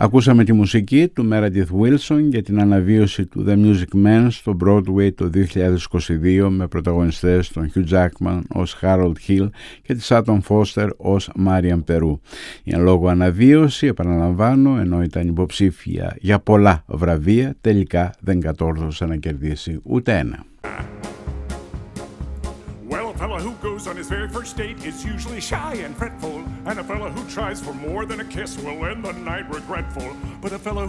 Ακούσαμε τη μουσική του Meredith Willson για την αναβίωση του The Music Man στο Broadway το 2022 με πρωταγωνιστές τον Hugh Jackman ως Harold Hill και τη Sutton Foster ως Marian Peru. Η εν λόγω αναβίωση, επαναλαμβάνω, ενώ ήταν υποψήφια για πολλά βραβεία, τελικά δεν κατόρθωσε να κερδίσει ούτε ένα. A fella who goes on his very first date is usually shy and fretful, and a fella who tries for more than a kiss will end the night regretful. But a fella